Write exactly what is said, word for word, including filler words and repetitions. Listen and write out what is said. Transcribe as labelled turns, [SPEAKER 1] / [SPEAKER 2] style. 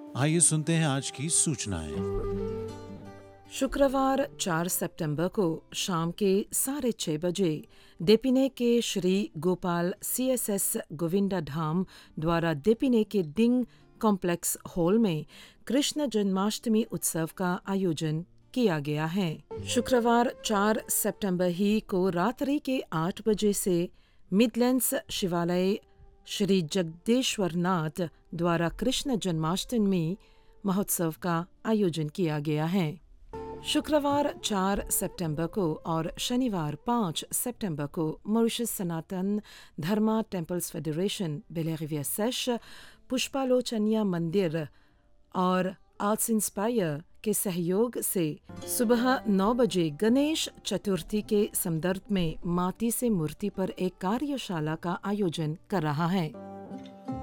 [SPEAKER 1] आइए सुनते हैं आज की सूचनाएं।
[SPEAKER 2] शुक्रवार चार सितंबर को शाम के साढ़े छह बजे देपिने के श्री गोपाल सीएसएस गोविंदा धाम द्वारा देपिने के डिंग कॉम्प्लेक्स हॉल में कृष्ण जन्माष्टमी उत्सव का आयोजन किया गया है। शुक्रवार चार सितंबर ही को रात्रि के आठ बजे से मिडलैंड्स शिवालय श्री जगदेश्वरनाथ द्वारा कृष्ण जन्माष्टमी महोत्सव का आयोजन किया गया है। शुक्रवार चार सितंबर को और शनिवार पाँच सितंबर को मॉरिशस सनातन धर्मा टेम्पल्स फेडरेशन बेले सेश पुष्पालोचनिया मंदिर और आर्ट्स इंस्पायर के सहयोग से सुबह नौ बजे गणेश चतुर्थी के संदर्भ में माटी से मूर्ति पर एक कार्यशाला का आयोजन कर रहा है।